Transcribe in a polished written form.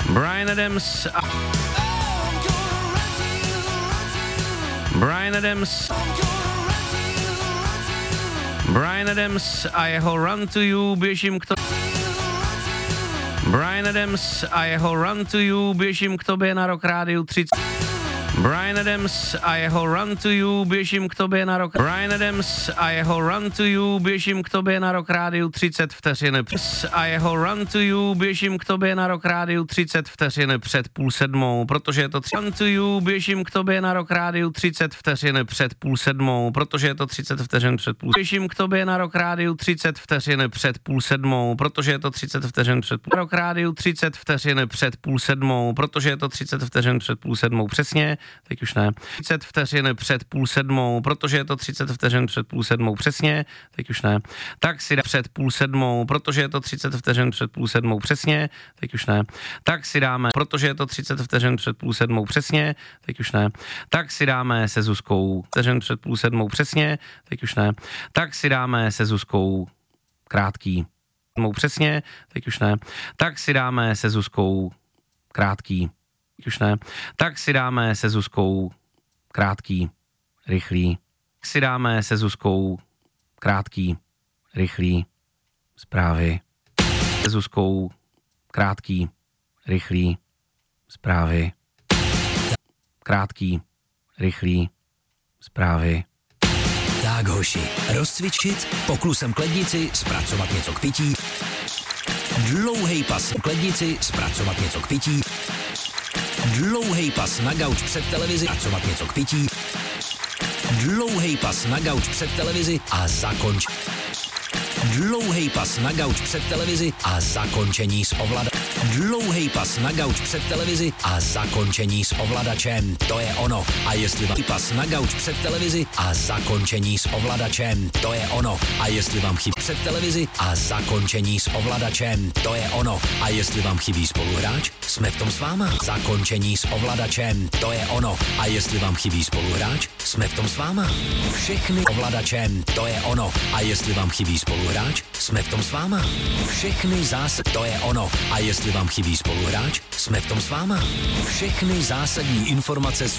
Bryan Adams a... Bryan Adams... Bryan Adams a jeho Run to You, běžím k tobě. Bryan Adams a jeho Run to You, běžím k tobě na Rock Rádiu 30. Bryan Adams a jeho Run to You, běžím k tobě na Rock. Bryan Adams a jeho Run to You, běžím k tobě na Rock Rádiu 30 vteřin. A jeho Run to You, běžím k tobě na Rock Rádiu 30 vteřin před 6:30, protože je to Run to You, běžím k tobě na Rock Rádiu 30 vteřin před 6:30, protože je to 30 vteřin před půl. Běžím k tobě na Rock Rádiu 30 vteřin před 6:30, protože je to 30 vteřin před půl. Rock Rádiu 30 vteřin před 6:30, protože je to 30 vteřin před 6:30 přesně. Teď už ne. 30 vteřin před 6:30, protože je to 30 vteřin před 6:30 přesně. Teď už ne. Tak si dá před 6:30, protože je to 30 vteřin před 6:30 přesně. Teď už ne. Tak si dáme, protože je to 30 vteřin před 6:30 přesně. Teď už ne. Tak si dáme se Zuzkou vteřin před 6:30 přesně. Teď už ne. Tak si dáme se Zuzkou krátký. Přesně. Teď už ne. Tak si dáme se Zuzkou krátký. Už ne. Tak si dáme se Zuzkou krátký, rychlý. Tak si dáme se Zuzkou krátký, rychlý zprávy. Se Zuzkou krátký, rychlý zprávy. Krátký, rychlý zprávy. Tak hoši, rozcvičit, poklusem k lednici, zpracovat něco k pití. Dlouhej pas k lednici, zpracovat něco k pití. Dlouhej pas na gauč před televizi, zpracovat něco k pití. Dlouhej pas na gauč před televizi a zakonč. Dlouhej pas na gauč před televizi a zakončení s ovladačem. Dlouhej pas na gauč před televizi a zakončení s ovladačem. To je ono. A jestli vám pas na gauč před televizi a zakončení s ovladačem. To je ono. A jestli vám chybí před televizi a zakončení s ovladačem. To je ono. A jestli vám chybí spoluhráč, jsme v tom s váma. Zakončení s ovladačem. To je ono. A jestli vám chybí spoluhráč, jsme v tom s váma. Všechny ovladačem. To je ono. A jestli vám chybí spoluhráč, jsme v tom s váma. Všechny zásady, to je ono. A jestli vám chybí spoluhráč, jsme v tom s váma. Všechny zásadní informace